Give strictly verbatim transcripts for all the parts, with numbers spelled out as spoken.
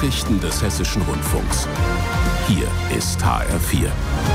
Nachrichten des Hessischen Rundfunks. Hier ist H R vier.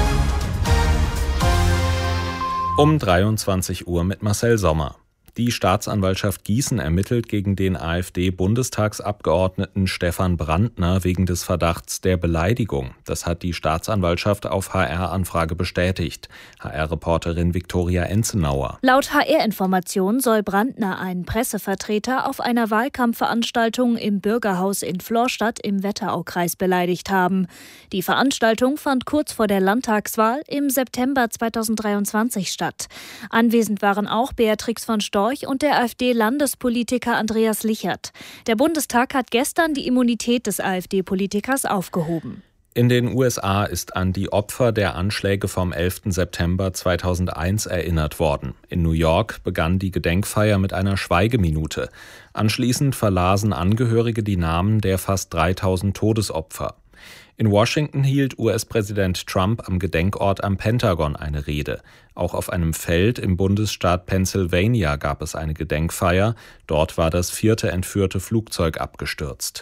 Um dreiundzwanzig Uhr mit Marcel Sommer. Die Staatsanwaltschaft Gießen ermittelt gegen den AfD-Bundestagsabgeordneten Stefan Brandner wegen des Verdachts der Beleidigung. Das hat die Staatsanwaltschaft auf H R-Anfrage bestätigt. H R-Reporterin Viktoria Enzenauer. Laut H R-Informationen soll Brandner einen Pressevertreter auf einer Wahlkampfveranstaltung im Bürgerhaus in Florstadt im Wetteraukreis beleidigt haben. Die Veranstaltung fand kurz vor der Landtagswahl im September zweitausenddreiundzwanzig statt. Anwesend waren auch Beatrix von Storch und der AfD-Landespolitiker Andreas Lichert. Der Bundestag hat gestern die Immunität des AfD-Politikers aufgehoben. In den U S A ist an die Opfer der Anschläge vom elften September zweitausendeins erinnert worden. In New York begann die Gedenkfeier mit einer Schweigeminute. Anschließend verlasen Angehörige die Namen der fast dreitausend Todesopfer. In Washington hielt U S-Präsident Trump am Gedenkort am Pentagon eine Rede. Auch auf einem Feld im Bundesstaat Pennsylvania gab es eine Gedenkfeier. Dort war das vierte entführte Flugzeug abgestürzt.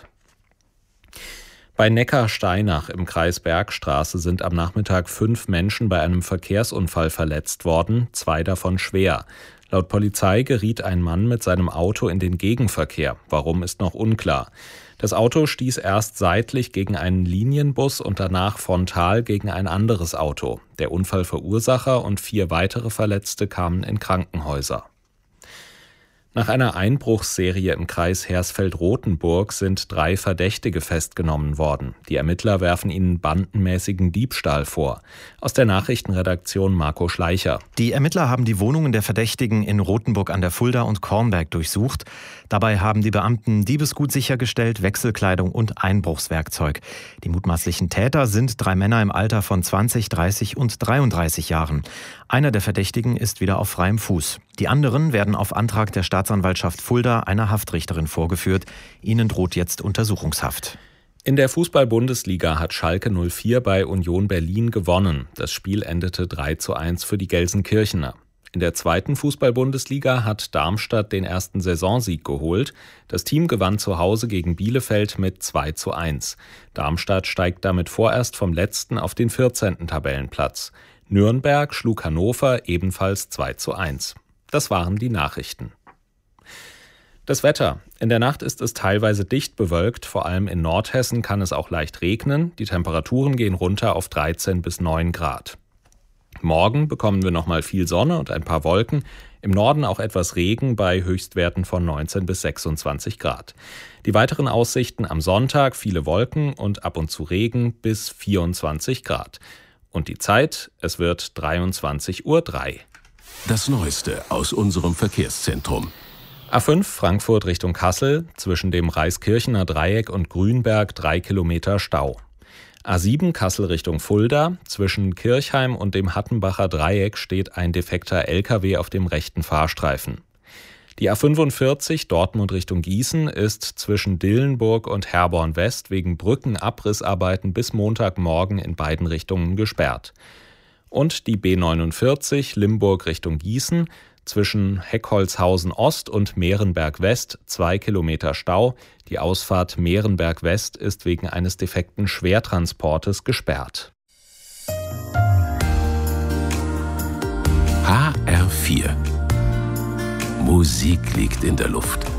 Bei Neckarsteinach im Kreis Bergstraße sind am Nachmittag fünf Menschen bei einem Verkehrsunfall verletzt worden, zwei davon schwer. Laut Polizei geriet ein Mann mit seinem Auto in den Gegenverkehr. Warum, ist noch unklar. Das Auto stieß erst seitlich gegen einen Linienbus und danach frontal gegen ein anderes Auto. Der Unfallverursacher und vier weitere Verletzte kamen in Krankenhäuser. Nach einer Einbruchsserie im Kreis Hersfeld-Rotenburg sind drei Verdächtige festgenommen worden. Die Ermittler werfen ihnen bandenmäßigen Diebstahl vor. Aus der Nachrichtenredaktion Marco Schleicher. Die Ermittler haben die Wohnungen der Verdächtigen in Rotenburg an der Fulda und Kornberg durchsucht. Dabei haben die Beamten Diebesgut sichergestellt, Wechselkleidung und Einbruchswerkzeug. Die mutmaßlichen Täter sind drei Männer im Alter von zwanzig, dreißig und dreiunddreißig Jahren. Einer der Verdächtigen ist wieder auf freiem Fuß. Die anderen werden auf Antrag der Staatsanwaltschaft Fulda einer Haftrichterin vorgeführt. Ihnen droht jetzt Untersuchungshaft. In der Fußball-Bundesliga hat Schalke null vier bei Union Berlin gewonnen. Das Spiel endete drei zu eins für die Gelsenkirchener. In der zweiten Fußball-Bundesliga hat Darmstadt den ersten Saisonsieg geholt. Das Team gewann zu Hause gegen Bielefeld mit zwei zu eins. Darmstadt steigt damit vorerst vom letzten auf den vierzehnten Tabellenplatz. Nürnberg schlug Hannover ebenfalls zwei zu eins. Das waren die Nachrichten. Das Wetter. In der Nacht ist es teilweise dicht bewölkt, vor allem in Nordhessen kann es auch leicht regnen. Die Temperaturen gehen runter auf dreizehn bis neun Grad. Morgen bekommen wir nochmal viel Sonne und ein paar Wolken. Im Norden auch etwas Regen bei Höchstwerten von neunzehn bis sechsundzwanzig Grad. Die weiteren Aussichten am Sonntag: viele Wolken und ab und zu Regen bis vierundzwanzig Grad. Und die Zeit, es wird dreiundzwanzig Uhr drei. Das Neueste aus unserem Verkehrszentrum. A fünf Frankfurt Richtung Kassel, zwischen dem Reiskirchener Dreieck und Grünberg drei Kilometer Stau. A sieben Kassel Richtung Fulda, zwischen Kirchheim und dem Hattenbacher Dreieck steht ein defekter L K W auf dem rechten Fahrstreifen. Die A fünfundvierzig Dortmund Richtung Gießen ist zwischen Dillenburg und Herborn West wegen Brückenabrissarbeiten bis Montagmorgen in beiden Richtungen gesperrt. Und die B neunundvierzig Limburg Richtung Gießen, zwischen Heckholzhausen Ost und Mehrenberg West zwei Kilometer Stau. Die Ausfahrt Mehrenberg West ist wegen eines defekten Schwertransportes gesperrt. H R vier. Musik liegt in der Luft.